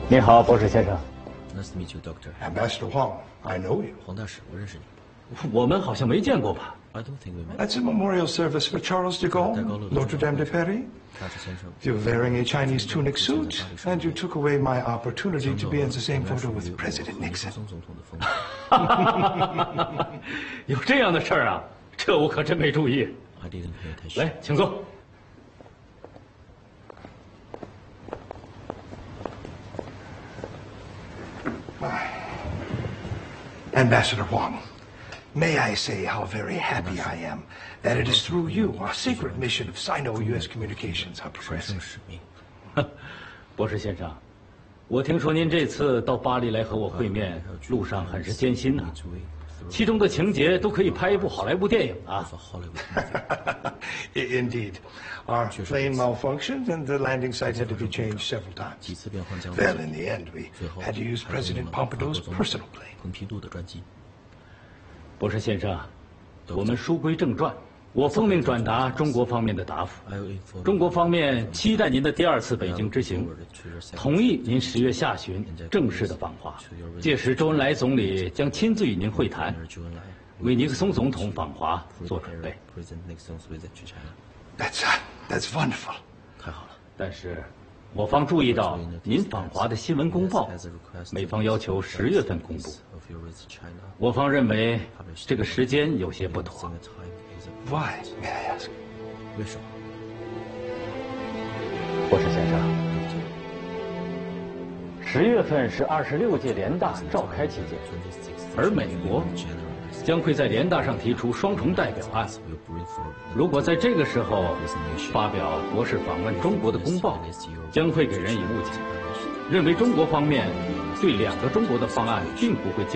你好，博士先生。 Nice to meet you, Doctor. Ambassador Huang, I know you. 黄大使，我认识你。 我们好像没见过吧 I don't think we met. That's a memorial service for Charles de Gaulle, Notre Dame de Paris. 大使先生， You're wearing a Chinese tunic suit, and you took away my opportunity to be in the same photo with President Nixon. 松总统的风格。 有这样的事儿啊？这我可真没注意。 I didn't pay attention. 来，请坐。 Ambassador Huang, may I say how very happy I am that it is through you our secret mission of Sino-U.S. communications are 神 progressing. 圣使命。 博士先生，我听说您这次到巴黎来和我会面，路上很是艰辛呐、其中的情节都可以拍一部好莱坞电影啊！ Indeed. Our plane malfunctioned and the landing site had to be changed several times. 几次变换将 Well, in the end, we had to use President Pompidou's personal plane. 蓬皮杜的专机。 博士先生，我们书归正传，我奉命转达中国方面的答复。中国方面期待您的第二次北京之行，同意您10月下旬正式的访华。届时，周恩来总理将亲自与您会谈，为尼克松总统访华做准备。 That's wonderful. 太好了。 但是，我方注意到您访华的新闻公报，美方要求10月份公布。我方认为这个时间有些不妥。 Why, may I ask? 为什么？ 博士先生，10月份是26届联大召开期间，而美国将会在联大上提出双重代表案。如果在这个时候发表博士访问中国的公报，将会给人以误解，认为中国方面对2个中国的方案并不会接